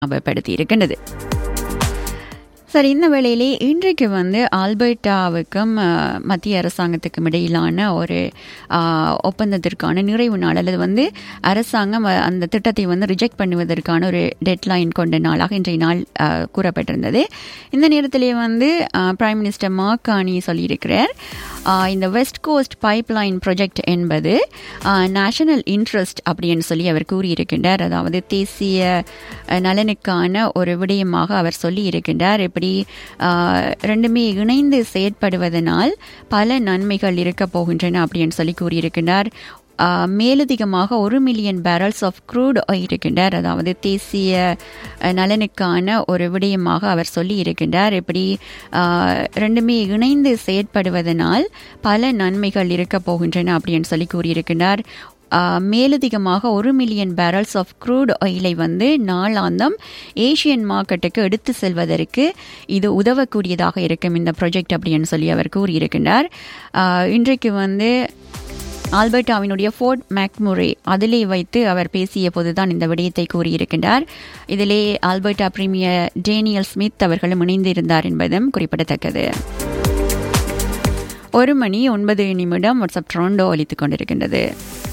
ஞாபகப்படுத்தி இருக்கின்றது. சரி, இந்த வேளையிலே இன்றைக்கு ஆல்பர்டாவுக்கும் மத்திய அரசாங்கத்துக்கும் இடையிலான ஒரு ஒப்பந்தத்திற்கான நிறைவு நாள், அல்லது அரசாங்கம் அந்த திட்டத்தை ரிஜெக்ட் பண்ணுவதற்கான ஒரு டெட்லைன் கொண்ட நாளாக இன்றைய நாள் கூறப்பட்டிருந்தது. இந்த நேரத்திலே பிரைம் மினிஸ்டர் மார்க் கார்னி சொல்லியிருக்கிறார், இந்த வெஸ்ட் கோஸ்ட் பைப்லைன் ப்ராஜெக்ட் என்பது நேஷனல் இன்ட்ரெஸ்ட் அப்படின்னு சொல்லி அவர் கூறியிருக்கின்றார். அதாவது தேசிய நலனுக்கான ஒரு விடயமாக அவர் சொல்லி இருக்கின்றார். இப்படி ரெண்டுமே இணைந்து செயற்படுவதனால் பல நன்மைகள் இருக்க போகின்றன அப்படின்னு சொல்லி கூறியிருக்கின்றார். மேலதிகமாக 1 மில்லியன் பேரல்ஸ் ஆஃப் க்ரூட் இருக்கின்றார். அதாவது தேசிய நலனுக்கான ஒரு விடயமாக அவர் சொல்லி இருக்கின்றார். இப்படி ரெண்டுமே இணைந்து செயற்படுவதனால் பல நன்மைகள் இருக்க போகின்றன அப்படின்னு சொல்லி கூறியிருக்கின்றார். மேலதிகமாக 1 மில்லியன் பேரல்ஸ் ஆஃப் க்ரூட் ஆயிலை நாளாந்தம் ஏசியன் மார்க்கெட்டுக்கு எடுத்து செல்வதற்கு இது உதவக்கூடியதாக இருக்கும் இந்த ப்ராஜெக்ட் அப்படின்னு சொல்லி அவர் கூறியிருக்கின்றார். இன்றைக்கு ஆல்பர்டாவினுடைய ஃபோர்ட் மேக்முரே அதிலே வைத்து அவர் பேசிய போதுதான் இந்த விடயத்தை கூறியிருக்கின்றார். இதிலே ஆல்பர்டா பிரீமியர் டேனியல் ஸ்மித் அவர்களும் இணைந்திருந்தார் என்பதும் குறிப்பிடத்தக்கது. 1 மணி 9 நிமிடம் வாட்ஸ்அப் ட்ரோண்டோ ஒலித்துக் கொண்டிருக்கின்றது.